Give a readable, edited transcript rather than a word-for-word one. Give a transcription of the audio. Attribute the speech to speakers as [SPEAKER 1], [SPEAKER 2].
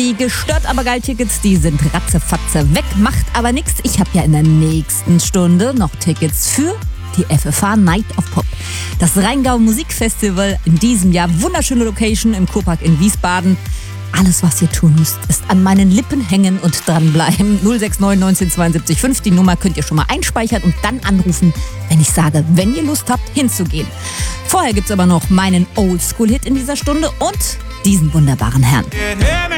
[SPEAKER 1] Die gestört aber geil Tickets, die sind ratzefatze weg, macht aber nichts. Ich habe ja in der nächsten Stunde noch Tickets für die FFH Night of Pop. Das Rheingau Musikfestival in diesem Jahr. Wunderschöne Location im Kurpark in Wiesbaden. Alles, was ihr tun müsst, ist an meinen Lippen hängen und dranbleiben. 069 1972 5. Die Nummer könnt ihr schon mal einspeichern und dann anrufen, wenn ich sage, wenn ihr Lust habt, hinzugehen. Vorher gibt's aber noch meinen Oldschool-Hit in dieser Stunde und diesen wunderbaren Herrn.